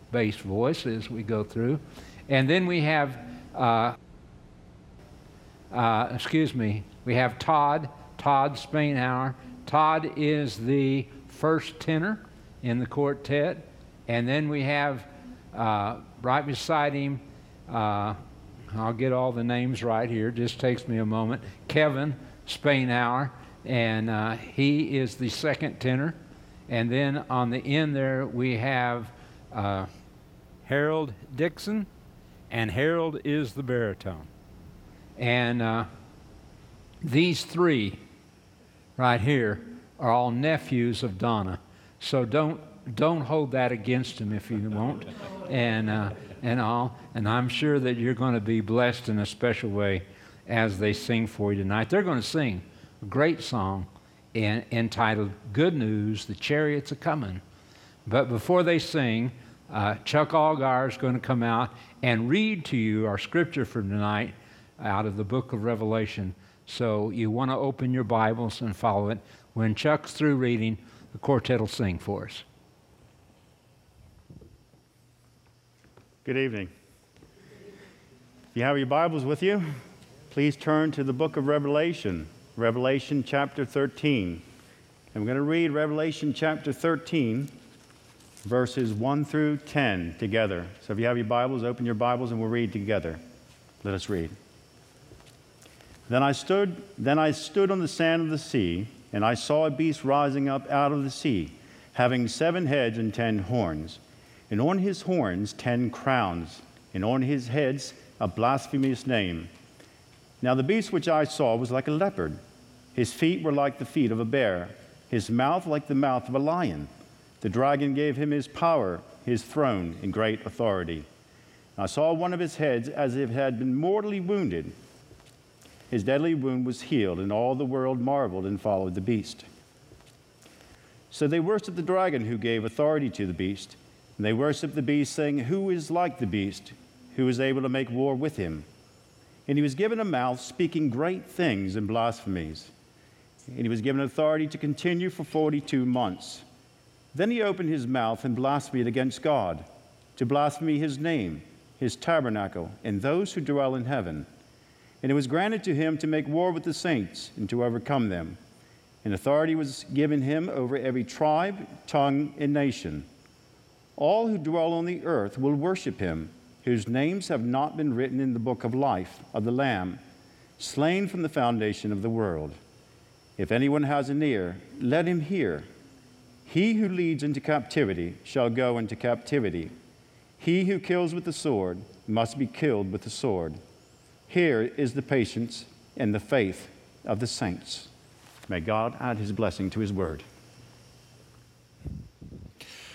bass voice as we go through. And then we have, we have Todd Spainhour. Todd is the first tenor in the quartet. And then we have right beside him, I'll get all the names right here, just takes me a moment, Kevin Spainhour, and he is the second tenor. And then on the end there we have Harold Dixon, and Harold is the baritone. And these three right here are all nephews of Donna. So don't hold that against them if you won't. And I'm sure that you're going to be blessed in a special way as they sing for you tonight. They're going to sing a great song entitled Good News, the Chariots Are Coming. But before they sing, Chuck Algar is going to come out and read to you our scripture for tonight out of the book of Revelation. So you want to open your Bibles and follow it. When Chuck's through reading, the quartet will sing for us. Good evening. If you have your Bibles with you, please turn to the book of Revelation, Revelation chapter 13. And we're going to read Revelation chapter 13, verses 1 through 10 together. So if you have your Bibles, open your Bibles and we'll read together. Let us read. Then I stood on the sand of the sea, and I saw a beast rising up out of the sea, having 7 heads and 10 horns. And on his horns 10 crowns, and on his heads a blasphemous name. Now the beast which I saw was like a leopard. His feet were like the feet of a bear, his mouth like the mouth of a lion. The dragon gave him his power, his throne, and great authority. And I saw one of his heads as if it had been mortally wounded. His deadly wound was healed, and all the world marveled and followed the beast. So they worshiped the dragon who gave authority to the beast. And they worshiped the beast, saying, Who is like the beast? Who is able to make war with him? And he was given a mouth speaking great things and blasphemies. And he was given authority to continue for 42 months. Then he opened his mouth and blasphemed against God, to blaspheme his name, his tabernacle, and those who dwell in heaven. And it was granted to him to make war with the saints and to overcome them. And authority was given him over every tribe, tongue, and nation. All who dwell on the earth will worship him, whose names have not been written in the book of life of the Lamb, slain from the foundation of the world. If anyone has an ear, let him hear. He who leads into captivity shall go into captivity. He who kills with the sword must be killed with the sword. Here is the patience and the faith of the saints. May God add his blessing to his word.